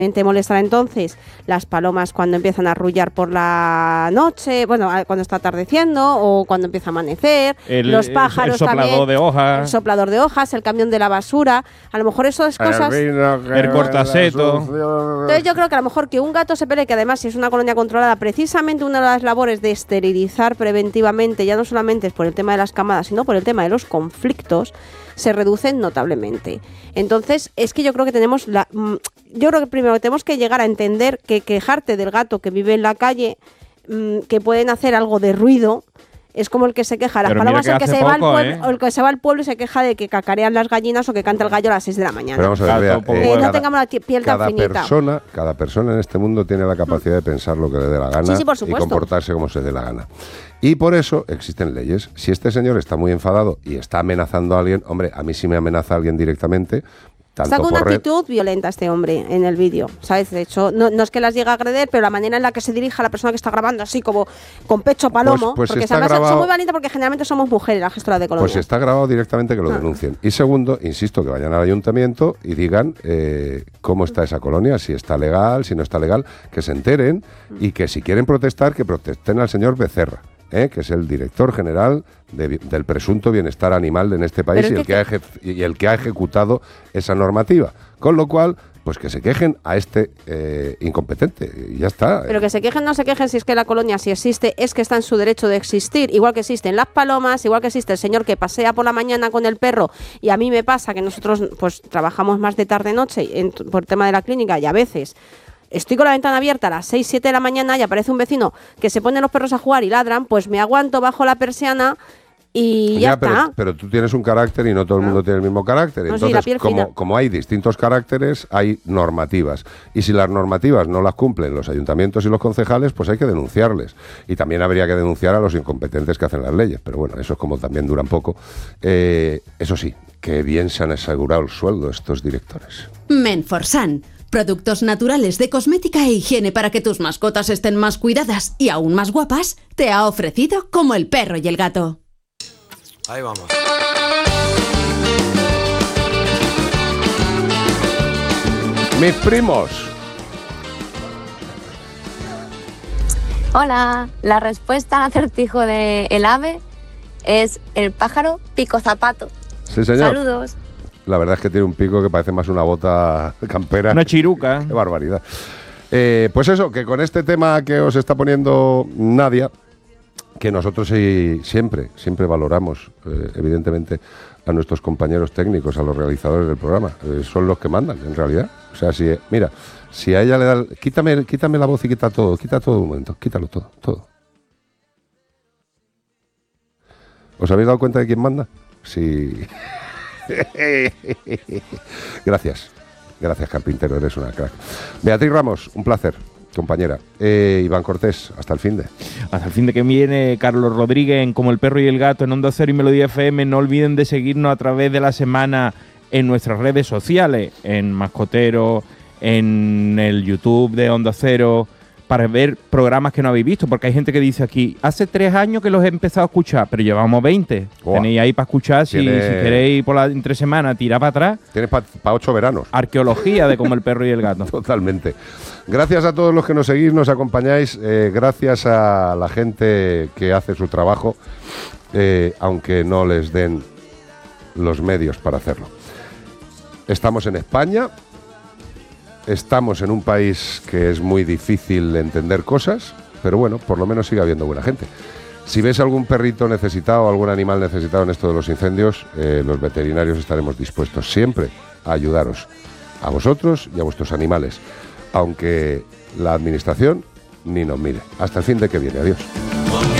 Te molestará entonces las palomas cuando empiezan a arrullar por la noche, bueno, cuando está atardeciendo o cuando empieza a amanecer, los pájaros el soplador también, de hojas. el soplador de hojas, el camión de la basura, a lo mejor esas cosas. El cortaseto. Entonces yo creo que a lo mejor que un gato se pelee, que además si es una colonia controlada, precisamente una de las labores de esterilizar preventivamente, ya no solamente es por el tema de las camadas, sino por el tema de los conflictos, se reducen notablemente. Entonces, es que yo creo que yo creo que primero tenemos que llegar a entender que quejarte del gato que vive en la calle, que pueden hacer algo de ruido, es como el que se queja de las palomas, el que se va al pueblo y se queja de que cacarean las gallinas o que canta el gallo a las 6 de la mañana. Pero vamos a ver, no tengamos la piel tan finita. Cada persona en este mundo tiene la capacidad de pensar lo que le dé la gana y comportarse como se dé la gana. Y por eso existen leyes. Si este señor está muy enfadado y está amenazando a alguien, hombre, a mí sí me amenaza a alguien directamente. Está con una actitud violenta este hombre en el vídeo, ¿sabes? De hecho, no es que las llegue a agredir, pero la manera en la que se dirige a la persona que está grabando, así como con pecho palomo, pues porque además son muy valientes porque generalmente somos mujeres las gestoras de colonia. Pues si está grabado directamente que lo denuncien. Y segundo, insisto, que vayan al ayuntamiento y digan cómo está esa colonia, si está legal, si no está legal, que se enteren y que si quieren protestar, que protesten al señor Becerra. Que es el director general del presunto bienestar animal en este país y el que ha ejecutado esa normativa. Con lo cual, pues que se quejen a este incompetente y ya está. Pero que se quejen, no se quejen si es que la colonia, si existe, es que está en su derecho de existir. Igual que existen las palomas, igual que existe el señor que pasea por la mañana con el perro. Y a mí me pasa que nosotros pues trabajamos más de tarde-noche por tema de la clínica y a veces estoy con la ventana abierta a las 6, 7 de la mañana y aparece un vecino que se pone los perros a jugar y ladran, pues me aguanto bajo la persiana y ya está. Pero tú tienes un carácter y no todo el mundo tiene el mismo carácter. No, entonces, sí, como hay distintos caracteres, hay normativas. Y si las normativas no las cumplen los ayuntamientos y los concejales, pues hay que denunciarles. Y también habría que denunciar a los incompetentes que hacen las leyes. Pero bueno, eso es como también duran poco. Eso sí, que bien se han asegurado el sueldo estos directores. Menforsan. Productos naturales de cosmética e higiene para que tus mascotas estén más cuidadas y aún más guapas, te ha ofrecido Como el perro y el gato. Ahí vamos. Mis primos. Hola, la respuesta al acertijo de el ave es el pájaro pico zapato. Sí, señor. Saludos. La verdad es que tiene un pico que parece más una bota campera. Una chiruca. Qué barbaridad. Pues eso, que con este tema que os está poniendo Nadia, que nosotros siempre valoramos, evidentemente, a nuestros compañeros técnicos, a los realizadores del programa. Son los que mandan, en realidad. O sea, si a ella le da... Quítame la voz y quita todo un momento. Quítalo todo. ¿Os habéis dado cuenta de quién manda? Sí... Gracias, Carpintero, eres una crack. Beatriz Ramos, un placer, compañera. Iván Cortés, hasta el finde. Hasta el finde que viene. Carlos Rodríguez en Como el perro y el gato en Onda Cero y Melodía FM. No olviden de seguirnos a través de la semana en nuestras redes sociales, en Mascotero, en el YouTube de Onda Cero, para ver programas que no habéis visto, porque hay gente que dice aquí, hace 3 años que los he empezado a escuchar, pero llevamos 20. Tenéis ahí para escuchar, si queréis entre semana tirar para atrás. Tienes para 8 veranos. Arqueología de Como el perro y el gato. Totalmente. Gracias a todos los que nos seguís, nos acompañáis, gracias a la gente que hace su trabajo, aunque no les den los medios para hacerlo. Estamos en España. Estamos en un país que es muy difícil entender cosas, pero bueno, por lo menos sigue habiendo buena gente. Si ves algún perrito necesitado, algún animal necesitado en esto de los incendios, los veterinarios estaremos dispuestos siempre a ayudaros, a vosotros y a vuestros animales, aunque la administración ni nos mire. Hasta el fin de que viene. Adiós.